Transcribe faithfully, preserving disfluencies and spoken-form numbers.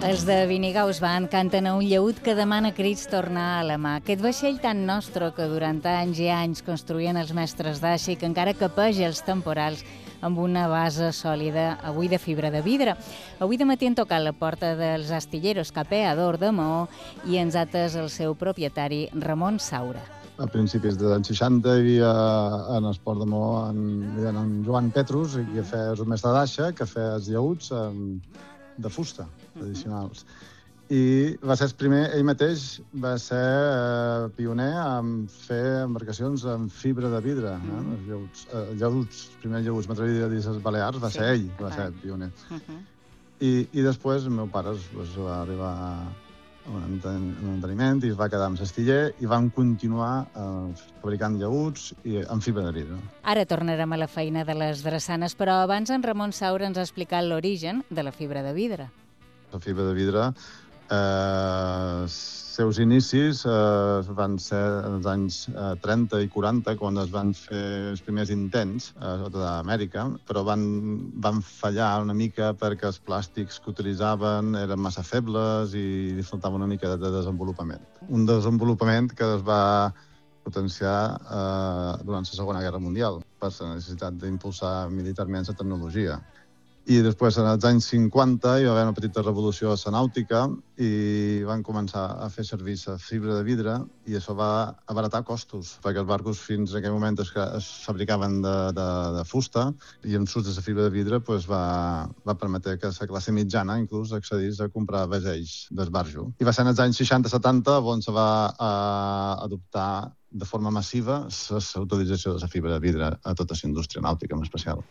Els de Vinigaus van canten a un llaüt que demana crits tornar a la mà. Aquest vaixell tan nostre que durant anys i anys construïen els mestres d'aixa i que encara capeix els temporals amb una base sòlida, avui de fibra de vidre. Avui de matí han tocat la porta dels astilleros Capeador de Maó i ens ha atès el seu propietari, Ramon Saura. A principis dels anys seixanta hi havia en el port de Maó en, en Joan Petrus, que feia un mestre d'aixa, que feia els llaüts de fusta tradicionals. I va ser el primer, ell mateix va ser eh, pioner en fer embarcacions amb fibra de vidre. Eh? Els llaüts, eh, llaüts, els primers llaüts, m'atreviria a dir les Balears, va sí, ser ell, va ser pioner. Uh -huh. I, I després el meu pare es, es va arribar a un enteniment i es va quedar amb l'astiller i van continuar eh, fabricant llaüts i, amb fibra de vidre. Ara tornarem a la feina de les drassanes, però abans en Ramon Saura ens ha explicat l'origen de la fibra de vidre. La fibra de vidre, eh, els seus inicis eh, van ser als anys eh, trenta i quaranta, quan es van fer els primers intents a tota Amèrica, però van, van fallar una mica perquè els plàstics que utilitzaven eren massa febles i li faltava una mica de desenvolupament. Un desenvolupament que es va potenciar eh, durant la Segona Guerra Mundial per la necessitat d'impulsar militarment la tecnologia. I després, en els anys cinquanta, hi va haver una petita revolució a la nàutica i van començar a fer servir la fibra de vidre i això va abaratar costos, perquè els barcos fins a aquell moment es, es fabricaven de, de, de fusta i amb l'ús de la fibra de vidre pues, va, va permetre que la classe mitjana inclús accedís a comprar vaixells d'esbarjo. I va ser en els anys seixanta setanta on se va eh, adoptar de forma massiva la utilització de la fibra de vidre a tota la indústria nàutica en especial.